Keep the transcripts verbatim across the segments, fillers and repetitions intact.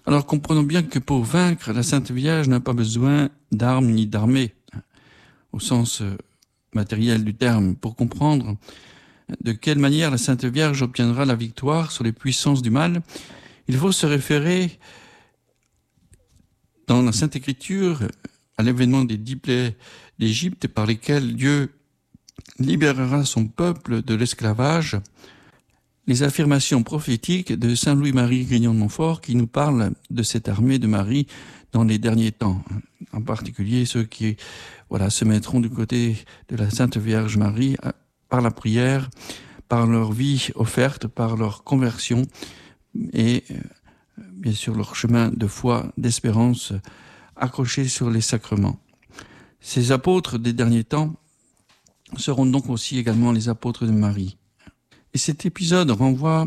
Alors comprenons bien que pour vaincre, la Sainte Vierge n'a pas besoin d'armes ni d'armée, au sens matériel du terme. Pour comprendre de quelle manière la Sainte Vierge obtiendra la victoire sur les puissances du mal, il faut se référer dans la Sainte Écriture à l'événement des dix plaies d'Égypte par lesquelles Dieu libérera son peuple de l'esclavage. Les affirmations prophétiques de saint Louis-Marie Grignon de Montfort qui nous parlent de cette armée de Marie dans les derniers temps. En particulier ceux qui voilà, se mettront du côté de la Sainte Vierge Marie par la prière, par leur vie offerte, par leur conversion et bien sûr leur chemin de foi, d'espérance accroché sur les sacrements. Ces apôtres des derniers temps seront donc aussi également les apôtres de Marie. Et cet épisode renvoie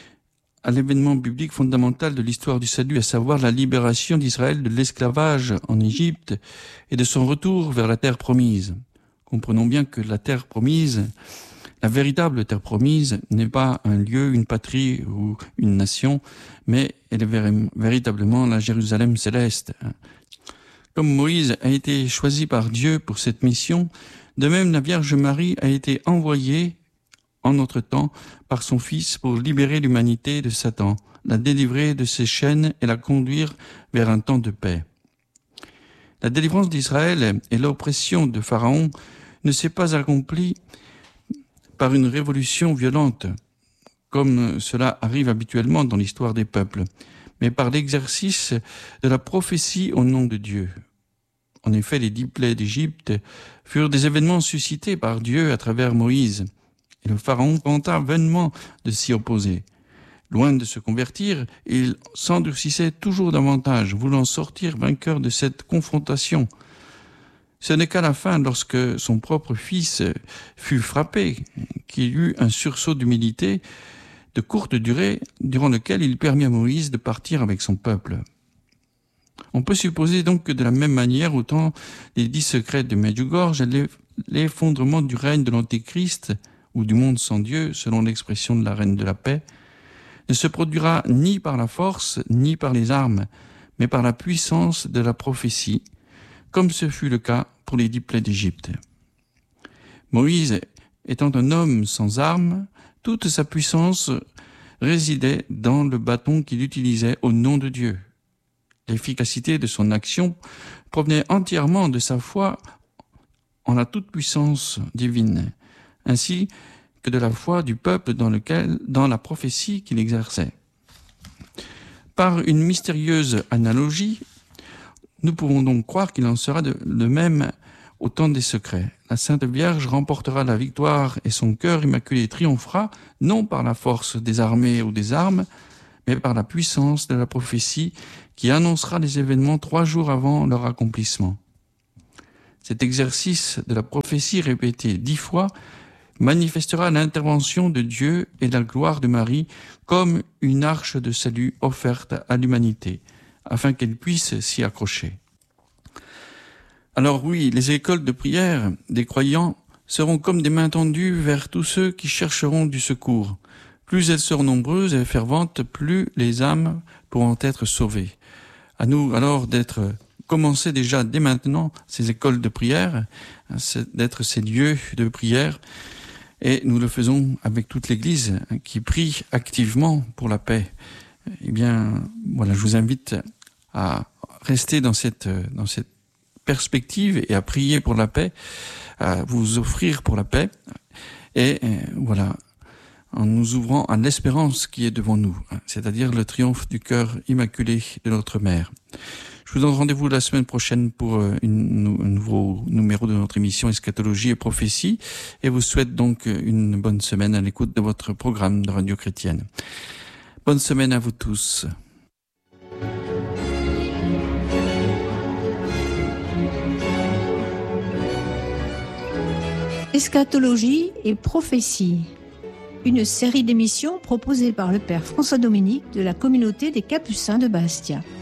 à l'événement biblique fondamental de l'histoire du salut, à savoir la libération d'Israël de l'esclavage en Égypte et de son retour vers la terre promise. Comprenons bien que la terre promise, la véritable terre promise, n'est pas un lieu, une patrie ou une nation, mais elle est véritablement la Jérusalem céleste. Comme Moïse a été choisi par Dieu pour cette mission, de même la Vierge Marie a été envoyée en notre temps par son Fils pour libérer l'humanité de Satan, la délivrer de ses chaînes et la conduire vers un temps de paix. La délivrance d'Israël et l'oppression de Pharaon ne s'est pas accomplie par une révolution violente, comme cela arrive habituellement dans l'histoire des peuples, mais par l'exercice de la prophétie au nom de Dieu. En effet, les dix plaies d'Égypte furent des événements suscités par Dieu à travers Moïse, et le Pharaon tenta vainement de s'y opposer. Loin de se convertir, il s'endurcissait toujours davantage, voulant sortir vainqueur de cette confrontation. Ce n'est qu'à la fin, lorsque son propre fils fut frappé, qu'il eut un sursaut d'humilité de courte durée, durant lequel il permit à Moïse de partir avec son peuple. On peut supposer donc que de la même manière, au temps des dix secrets de Medjugorje, l'effondrement du règne de l'Antéchrist, ou du monde sans Dieu, selon l'expression de la Reine de la Paix, ne se produira ni par la force, ni par les armes, mais par la puissance de la prophétie, comme ce fut le cas pour les dix plaies d'Égypte. Moïse, étant un homme sans armes, toute sa puissance résidait dans le bâton qu'il utilisait au nom de Dieu. L'efficacité de son action provenait entièrement de sa foi en la toute-puissance divine, ainsi que de la foi du peuple dans lequel, dans la prophétie qu'il exerçait. Par une mystérieuse analogie, nous pouvons donc croire qu'il en sera de, de même au temps des secrets. La Sainte Vierge remportera la victoire et son cœur immaculé triomphera, non par la force des armées ou des armes, mais par la puissance de la prophétie qui annoncera les événements trois jours avant leur accomplissement. Cet exercice de la prophétie répété dix fois manifestera l'intervention de Dieu et la gloire de Marie comme une arche de salut offerte à l'humanité, afin qu'elle puisse s'y accrocher. Alors oui, les écoles de prière des croyants seront comme des mains tendues vers tous ceux qui chercheront du secours. Plus elles seront nombreuses et ferventes, plus les âmes pourront être sauvées. À nous alors d'être, commencer déjà dès maintenant ces écoles de prière, d'être ces lieux de prière. Et nous le faisons avec toute l'Église qui prie activement pour la paix. Eh bien, voilà, je vous invite à rester dans cette, dans cette perspective et à prier pour la paix, à vous offrir pour la paix. Et voilà, en nous ouvrant à l'espérance qui est devant nous, c'est-à-dire le triomphe du cœur immaculé de notre Mère. Je vous donne rendez-vous la semaine prochaine pour une, un nouveau numéro de notre émission Eschatologie et Prophétie et vous souhaite donc une bonne semaine à l'écoute de votre programme de Radio Chrétienne. Bonne semaine à vous tous. Eschatologie et Prophétie, une série d'émissions proposée par le Père François Dominique de la communauté des Capucins de Bastia.